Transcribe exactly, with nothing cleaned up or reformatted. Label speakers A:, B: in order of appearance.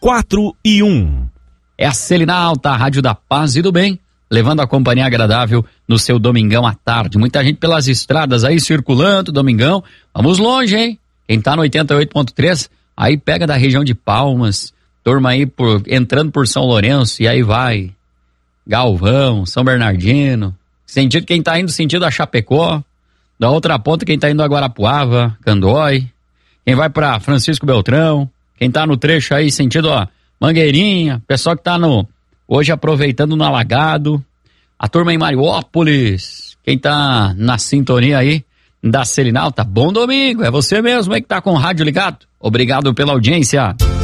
A: quatro e um.
B: É a Selinalta, a Rádio da Paz e do Bem, levando a companhia agradável no seu domingão à tarde. Muita gente pelas estradas aí circulando, domingão. Vamos longe, hein? Quem tá no oitenta e oito ponto três, aí pega da região de Palmas, turma aí por, entrando por São Lourenço, e aí vai Galvão, São Bernardino, sentido quem tá indo sentido a Chapecó, da outra ponta quem tá indo a Guarapuava, Candói, quem vai pra Francisco Beltrão, quem tá no trecho aí sentido a Mangueirinha, pessoal que tá no, hoje aproveitando no Alagado, a turma em Mariópolis, quem tá na sintonia aí da Selinalta, bom domingo, é você mesmo aí que tá com o rádio ligado, obrigado pela audiência.